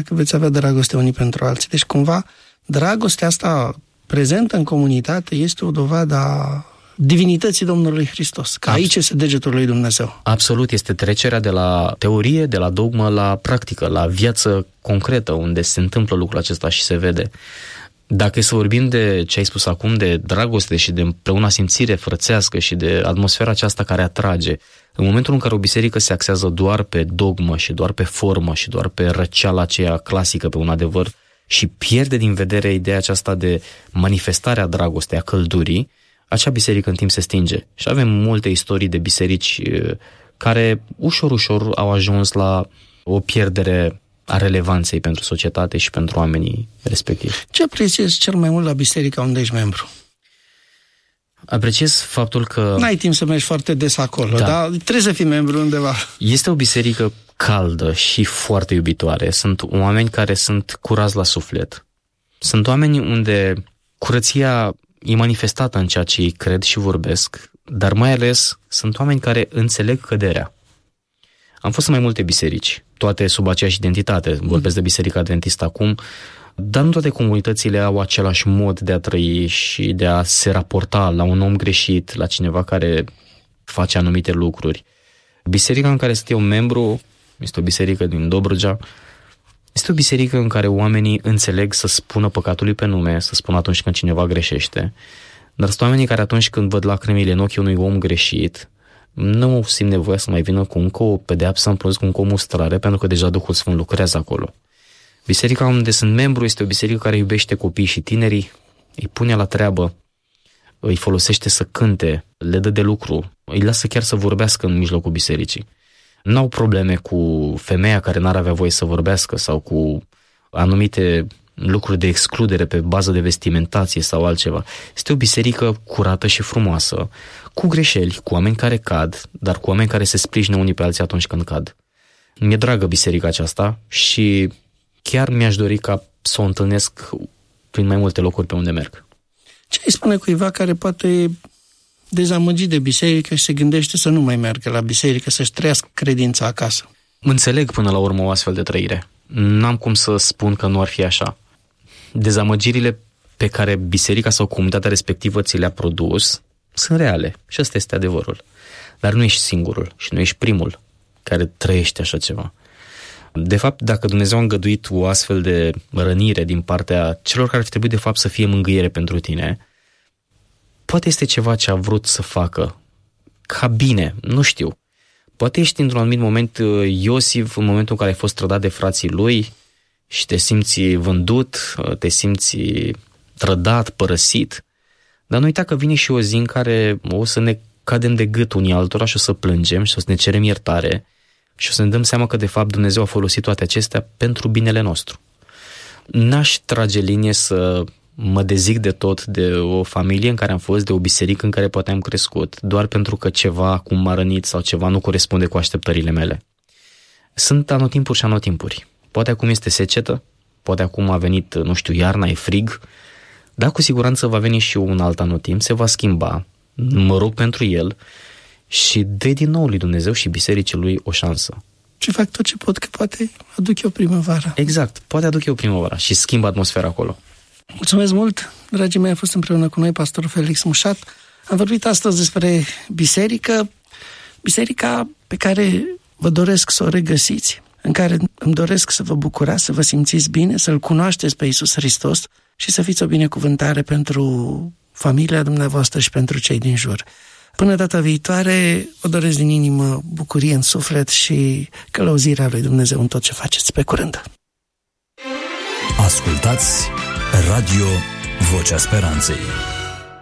că veți avea dragoste unii pentru alții. Deci, cumva, dragostea asta prezentă în comunitate este o dovadă a divinității Domnului Hristos, că aici este degetul lui Dumnezeu. Absolut, este trecerea de la teorie, de la dogmă la practică, la viață concretă, unde se întâmplă lucrul acesta și se vede. Dacă e să vorbim de ce ai spus acum, de dragoste și de împreună simțire frățească și de atmosfera aceasta care atrage, în momentul în care o biserică se axează doar pe dogmă și doar pe formă și doar pe răceala aceea clasică, pe un adevăr, și pierde din vedere ideea aceasta de manifestarea dragostei, a căldurii, acea biserică în timp se stinge. Și avem multe istorii de biserici care ușor au ajuns la o pierdere a relevanței pentru societate și pentru oamenii respectivi. Ce apreciezi cel mai mult la biserica unde ești membru? Apreciez faptul că... N-ai timp să mergi foarte des acolo, dar trebuie să fii membru undeva. Este o biserică caldă și foarte iubitoare. Sunt oameni care sunt curați la suflet. Sunt oameni unde curăția e manifestată în ceea ce ei cred și vorbesc, dar mai ales sunt oameni care înțeleg căderea. Am fost în mai multe biserici, toate sub aceeași identitate, vorbesc de Biserica Adventistă acum, dar nu toate comunitățile au același mod de a trăi și de a se raporta la un om greșit, la cineva care face anumite lucruri. Biserica în care sunt eu membru, este o biserică din Dobrogea, este o biserică în care oamenii înțeleg să spună păcatului pe nume, să spună atunci când cineva greșește, dar sunt oamenii care atunci când văd lacrimile în ochii unui om greșit, nu simt nevoia să mai vină cu încă o pedeapsă în plus, cu încă o mustrare, pentru că deja Duhul Sfânt lucrează acolo. Biserica unde sunt membru este o biserică care iubește copiii și tinerii, îi pune la treabă, îi folosește să cânte, le dă de lucru, îi lasă chiar să vorbească în mijlocul bisericii. N-au probleme cu femeia care n-ar avea voie să vorbească sau cu anumite lucruri de excludere pe bază de vestimentație sau altceva. Este o biserică curată și frumoasă, cu greșeli, cu oameni care cad, dar cu oameni care se sprijină unii pe alții atunci când cad. Mi-e dragă biserica aceasta și chiar mi-aș dori ca să o întâlnesc prin mai multe locuri pe unde merg. Ce îi spune cuiva care poate dezamăgit de biserică și se gândește să nu mai meargă la biserică, să-și trăiască credința acasă? Înțeleg până la urmă o astfel de trăire. N-am cum să spun că nu ar fi așa. Dezamăgirile pe care biserica sau comunitatea respectivă ți le-a produs sunt reale și ăsta este adevărul. Dar nu ești singurul și nu ești primul care trăiește așa ceva. De fapt, dacă Dumnezeu a îngăduit o astfel de rănire din partea celor care ar trebui de fapt să fie mângâiere pentru tine, poate este ceva ce a vrut să facă ca bine, nu știu. Poate ești într-un anumit moment Iosif, în momentul în care ai fost trădat de frații lui și te simți vândut, te simți trădat, părăsit. Dar nu uita că vine și o zi în care o să ne cadem de gât unii altora și o să plângem și o să ne cerem iertare și o să ne dăm seama că de fapt Dumnezeu a folosit toate acestea pentru binele nostru. N-aș trage linie să mă dezic de tot de o familie în care am fost, de o biserică în care poate am crescut, doar pentru că ceva acum m-a rănit sau ceva nu corespunde cu așteptările mele. Sunt anotimpuri și anotimpuri. Poate acum este secetă, poate acum a venit, nu știu, iarna, e frig, dar cu siguranță va veni și un alt anotimp, se va schimba, mă rog pentru el și dă din nou lui Dumnezeu și bisericii lui o șansă. Și fac tot ce pot, că poate aduc eu primăvara. Exact, poate aduc eu primăvara și schimbă atmosfera acolo. Mulțumesc mult, dragii mei, a fost împreună cu noi pastorul Felix Mușat. Am vorbit astăzi despre biserică, biserica pe care vă doresc să o regăsiți, în care îmi doresc să vă bucurați, să vă simțiți bine, să-L cunoașteți pe Iisus Hristos și să fiți o binecuvântare pentru familia dumneavoastră și pentru cei din jur. Până data viitoare, vă doresc din inimă bucurie în suflet și călăuzirea lui Dumnezeu în tot ce faceți. Pe curând! Ascultați Radio Vocea Speranței.